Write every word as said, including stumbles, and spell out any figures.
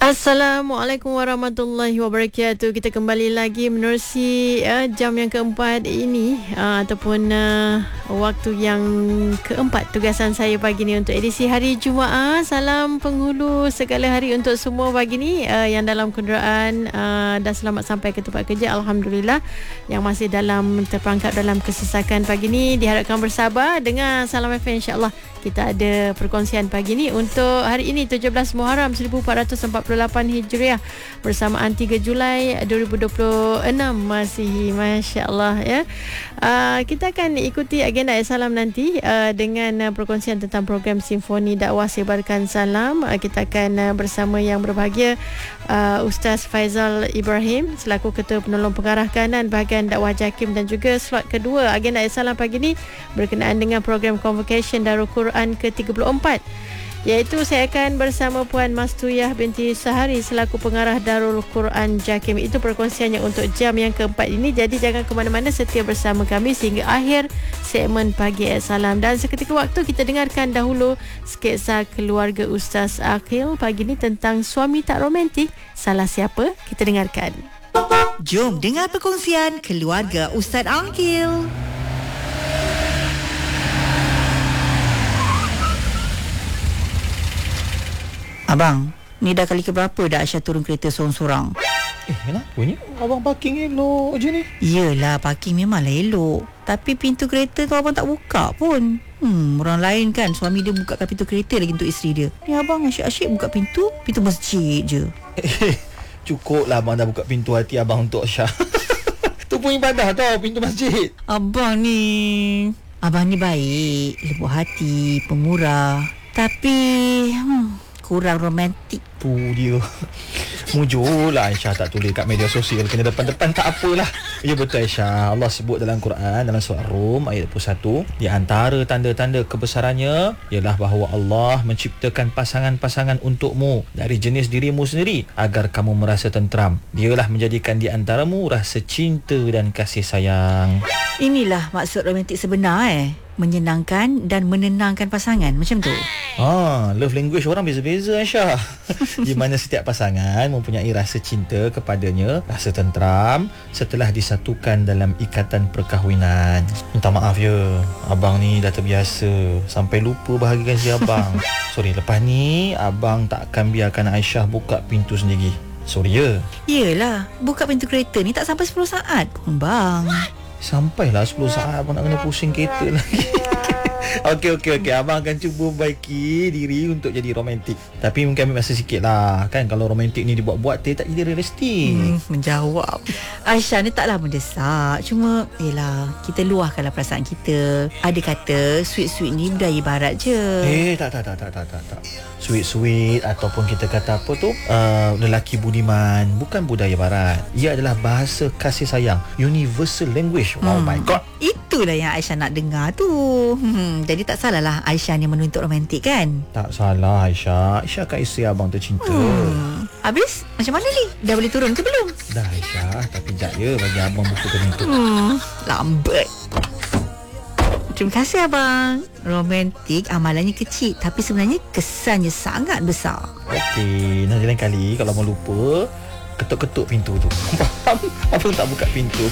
Assalamualaikum warahmatullahi wabarakatuh. Kita kembali lagi menerusi uh, jam yang keempat ini uh, ataupun uh, waktu yang keempat tugasan saya pagi ni untuk edisi hari Jumaat. Salam penghulu segala hari untuk semua pagi ni uh, yang dalam kenderaan uh, dah selamat sampai ke tempat kerja, alhamdulillah. Yang masih dalam terperangkap dalam kesesakan pagi ni diharapkan bersabar dengan Salam F M, insya-Allah. Kita ada perkongsian pagi ni untuk hari ini tujuh belas Muharram seribu empat ratus empat puluh lapan Hijriah bersamaan tiga Julai dua ribu dua puluh enam Masihi. Masya-Allah ya. Uh, kita akan ikuti agenda Salam nanti uh, dengan uh, perkongsian tentang program Simfoni Dakwah Sebarkan Salam. Uh, kita akan uh, bersama yang berbahagia uh, Ustaz Faizal Ibrahim selaku Ketua Penolong Pengarah Kanan bahagian dakwah JAKIM, dan juga slot kedua agenda Salam pagi ni berkenaan dengan program Convocation Darul Quran ke tiga puluh empat, iaitu saya akan bersama Puan Mastuyah binti Sahari selaku pengarah Darul Quran JAKIM. Itu perkongsiannya untuk jam yang keempat ini. Jadi jangan ke mana-mana, setia bersama kami sehingga akhir segmen Pagi Salam. Dan seketika waktu kita dengarkan dahulu sketsa keluarga Ustaz Aqil pagi ni tentang suami tak romantik. Salah siapa? Kita dengarkan. Jom dengar perkongsian keluarga Ustaz Aqil. Abang, ni dah kali keberapa dah Aisyah turun kereta seorang-seorang? Eh, kenapanya abang parking elok je ni? Yelah, parking memanglah elok, tapi pintu kereta tu abang tak buka pun. Hmm, orang lain kan suami dia bukakan pintu kereta lagi untuk isteri dia. Ni abang asyik-asyik buka pintu, pintu masjid je. Eh, cukup lah abang dah buka pintu hati abang untuk Aisyah. Tu pun ibadah tau, pintu masjid. Abang ni... Abang ni baik, lembut hati, pemurah, tapi... Hmm, kurang romantik. Tu dia. Mujur lah Aisyah tak tulis kat media sosial, kena depan-depan tak apalah. Ya betul Aisyah, Allah sebut dalam Quran dalam surah Rum ayat dua puluh satu, di antara tanda-tanda kebesarannya ialah bahawa Allah menciptakan pasangan-pasangan untukmu dari jenis dirimu sendiri agar kamu merasa tentram. Dialah menjadikan di antaramu rasa cinta dan kasih sayang. Inilah maksud romantik sebenar eh. Menyenangkan dan menenangkan pasangan, macam tu. Ah, love language orang beza-beza Aisyah. Di mana setiap pasangan mempunyai rasa cinta kepadanya, rasa tentram setelah disatukan dalam ikatan perkahwinan. Minta maaf ya, abang ni dah terbiasa sampai lupa bahagikan si abang. Sorry, lepas ni abang tak akan biarkan Aisyah buka pintu sendiri. Sorry ya. Yelah, buka pintu kereta ni tak sampai sepuluh saat pun bang. Sampailah sepuluh saat abang nak kena pusing kereta lagi. Okey, okey, okey. Abang akan cuba baiki diri untuk jadi romantik. Tapi mungkin ambil masa sikit lah. Kan kalau romantik ni dibuat-buat, dia tak jadi realistik. Hmm, menjawab. Aisyah ni taklah mendesak. Cuma, yelah, kita luahkanlah perasaan kita. Ada kata, sweet-sweet ni budaya barat je. Eh, tak, tak, tak, tak, tak, tak, tak. Sweet-sweet ataupun kita kata apa tu, uh, lelaki budiman, bukan budaya barat. Ia adalah bahasa kasih sayang, universal language. Oh hmm. my God. Itulah yang Aisyah nak dengar tu. Hmm, jadi tak salah lah Aisyah ni menuntut romantik kan? Tak salah Aisyah. Aisyah kan isteri abang tercinta. Hmm. Habis macam mana ni? Dah boleh turun ke belum? Dah Aisyah, tapi jap je bagi abang buka pintu. Hmm, lambat. Terima kasih abang. Romantik amalannya kecil, tapi sebenarnya kesannya sangat besar. Okey, nanti lain kali kalau abang lupa, ketuk-ketuk pintu tu. Faham? Abang tak buka pintu.